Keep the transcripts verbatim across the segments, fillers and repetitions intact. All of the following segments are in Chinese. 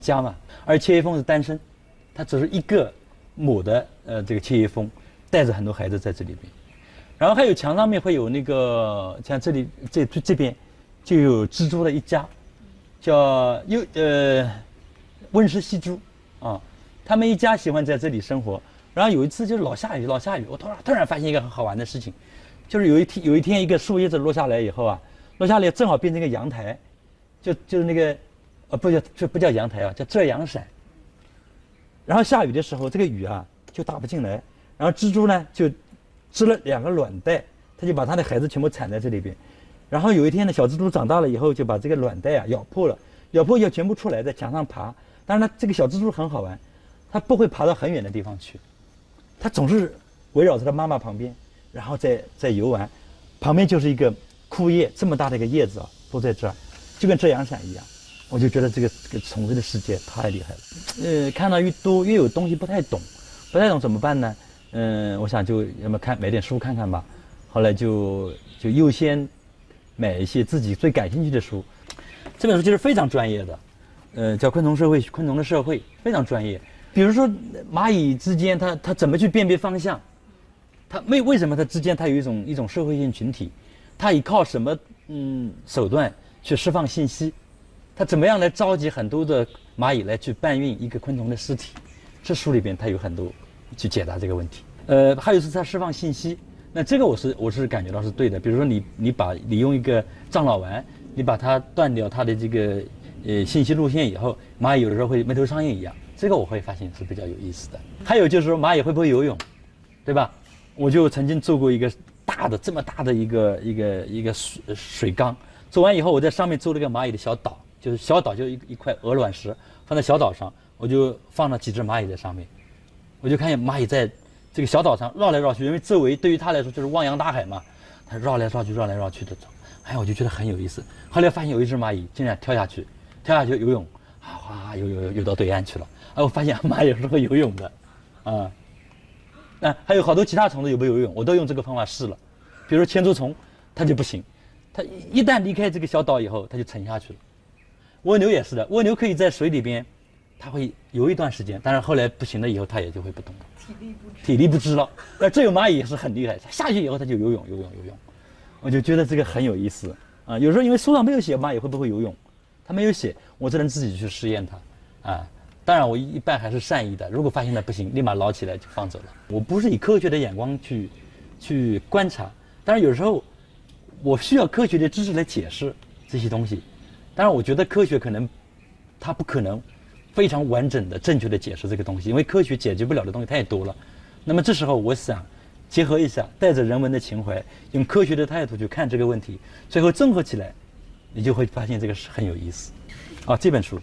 家嘛，而切叶蜂是单身，它只是一个母的呃这个切叶蜂带着很多孩子在这里边。然后还有墙上面会有那个像这里这这边就有蜘蛛的一家，叫又呃温室细蛛啊，他们一家喜欢在这里生活。然后有一次就是老下雨，老下雨，我突然突然发现一个很好玩的事情，就是有一天有一天一个树叶子落下来以后啊，落下来正好变成一个阳台，就就是那个呃不叫这不叫阳台啊，叫遮阳伞。然后下雨的时候，这个雨啊就打不进来，然后蜘蛛呢就织了两个卵袋，它就把它的孩子全部产在这里边。然后有一天呢，小蜘蛛长大了以后，就把这个卵袋啊咬破了，咬破要全部出来，在墙上爬。但是呢，这个小蜘蛛很好玩，它不会爬到很远的地方去，它总是围绕着它妈妈旁边，然后再再游玩。旁边就是一个枯叶，这么大的一个叶子啊，都在这儿，就跟遮阳伞一样。我就觉得这个这个虫子的世界太厉害了。呃，看到越多越有东西不太懂，不太懂怎么办呢？嗯，我想就要么看买点书看看吧。后来就就优先买一些自己最感兴趣的书。这本书就是非常专业的，呃，叫《昆虫社会》，昆虫的社会非常专业。比如说蚂蚁之间，它它怎么去辨别方向？它为为什么它之间它有一种一种社会性群体？它依靠什么嗯手段去释放信息？它怎么样来召集很多的蚂蚁来去搬运一个昆虫的尸体？这书里边它有很多去解答这个问题。呃，还有是它释放信息。那这个我是我是感觉到是对的。比如说你你把你用一个樟脑丸，你把它断掉它的这个呃信息路线以后，蚂蚁有的时候会没头苍蝇一样，这个我会发现是比较有意思的。还有就是说蚂蚁会不会游泳，对吧？我就曾经做过一个大的这么大的一个一个一个水水缸，做完以后我在上面做了一个蚂蚁的小岛，就是小岛就一一块鹅卵石放在小岛上，我就放了几只蚂蚁在上面，我就看见蚂蚁在这个小岛上绕来绕去，因为周围对于它来说就是汪洋大海嘛，它绕来绕去绕来绕去的走，哎，我就觉得很有意思。后来发现有一只蚂蚁竟然跳下去，跳下去游泳，啊哗游游游到对岸去了。哎，我发现蚂蚁是会游泳的，啊，那还有好多其他虫子有没有游泳，我都用这个方法试了。比如千足虫，它就不行，它一旦离开这个小岛以后，它就沉下去了。蜗牛也是的，蜗牛可以在水里边，它会游一段时间，但是后来不行了以后，它也就会不动了。体力不支，体力不支了。那这有蚂蚁也是很厉害，它下去以后它就游泳，游泳，游泳。我就觉得这个很有意思啊。有时候因为书上没有写蚂蚁会不会游泳，它没有写，我只能自己去试验它啊。当然我一般还是善意的，如果发现它不行，立马捞起来就放走了。我不是以科学的眼光去去观察，当然有时候我需要科学的知识来解释这些东西。当然我觉得科学可能它不可能非常完整的正确的解释这个东西，因为科学解决不了的东西太多了。那么这时候我想结合一下，带着人文的情怀，用科学的态度去看这个问题，最后综合起来，你就会发现这个是很有意思。啊，这本书，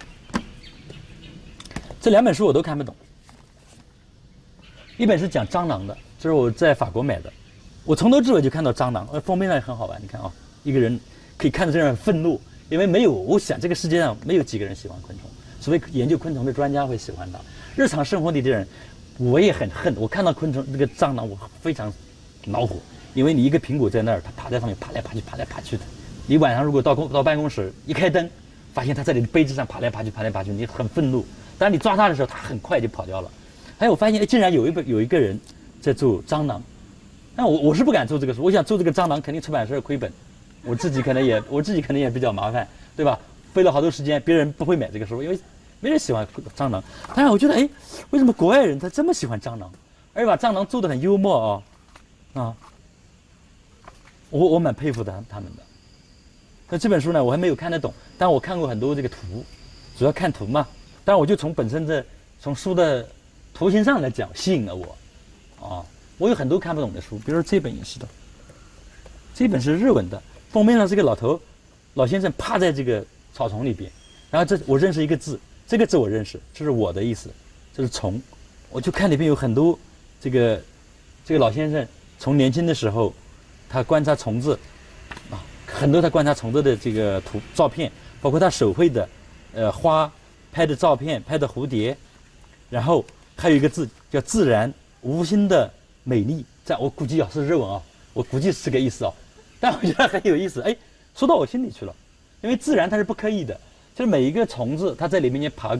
这两本书我都看不懂。一本是讲蟑螂的，这是我在法国买的，我从头至尾就看到蟑螂，呃，封面上也很好玩，你看啊，一个人可以看着这样很愤怒。因为没有，我想这个世界上没有几个人喜欢昆虫，除非研究昆虫的专家会喜欢它。日常生活里的人，我也很恨。我看到昆虫这个蟑螂，我非常恼火，因为你一个苹果在那儿，它爬在上面爬来爬去，爬来爬去的。你晚上如果到公到办公室一开灯，发现它在你的杯子上爬来爬去，爬来爬去，你很愤怒。当你抓它的时候，它很快就跑掉了。还有我发现，哎，竟然有一本有一个人在做蟑螂，但我我是不敢做这个书，我想做这个蟑螂，肯定出版社亏本。我自己可能也，我自己可能也比较麻烦，对吧？费了好多时间，别人不会买这个书，因为没人喜欢蟑螂。但是我觉得，哎，为什么国外人他这么喜欢蟑螂，而且把蟑螂做得很幽默啊？啊，我我蛮佩服的他们的。那这本书呢，我还没有看得懂，但我看过很多这个图，主要看图嘛。但我就从本身的从书的图形上来讲，吸引了我。啊，我有很多看不懂的书，比如说这本也是的，这本是日文的。封面上是个老头，老先生趴在这个草丛里边，然后这我认识一个字，这个字我认识，这是我的意思，这是虫。我就看里边有很多这个这个老先生从年轻的时候，他观察虫子啊，很多他观察虫子的这个图照片，包括他手绘的呃花拍的照片，拍的蝴蝶，然后还有一个字叫自然无心的美丽，这我估计啊是日文啊，我估计是这个意思啊。但我觉得很有意思，哎，说到我心里去了，因为自然它是不刻意的， 就是每一个虫子它在里面爬。